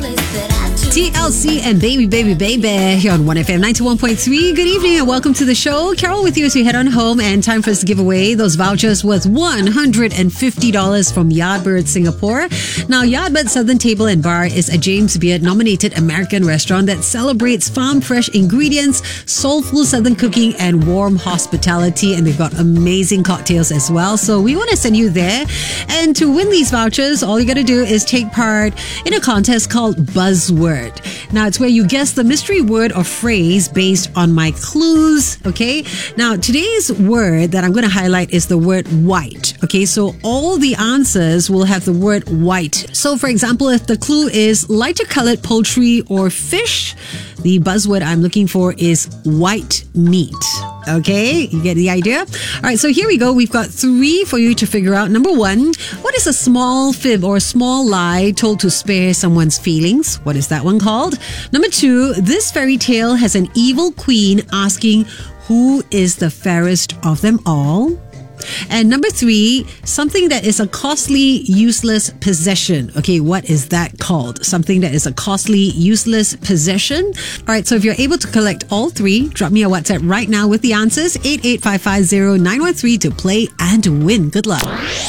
TLC and Baby Baby Baby here on 1FM 91.3. Good evening and welcome to the show. Carol with you as we head on home, and time for us to give away those vouchers worth $150 from Yardbird Singapore. Now, Yardbird Southern Table and Bar is a James Beard nominated American restaurant that celebrates farm fresh ingredients, soulful Southern cooking and warm hospitality, and they've got amazing cocktails as well. So we want to send you there, and to win these vouchers, all you got to do is take part in a contest called Buzzword. Now, it's where you guess the mystery word or phrase based on my clues, okay? Now, today's word that I'm going to highlight is the word white, okay? So all the answers will have the word white. So, for example, if the clue is lighter colored poultry or fish, the buzzword I'm looking for is white meat. Okay, you get the idea? All right, so here we go. We've got 3 for you to figure out. Number 1, what is a small fib or a small lie told to spare someone's feelings? What is that one called? Number 2, this fairy tale has an evil queen asking, who is the fairest of them all? And number 3, something that is a costly, useless possession. Okay, what is that called? Something that is a costly, useless possession. All right, so if you're able to collect all 3, drop me a WhatsApp right now with the answers, 88550 to play and to win. Good luck.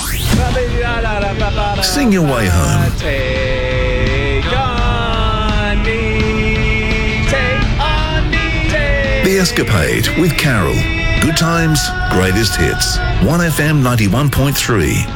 Sing your way home. The Escapade with Carol. Good times, greatest hits. 1FM 91.3.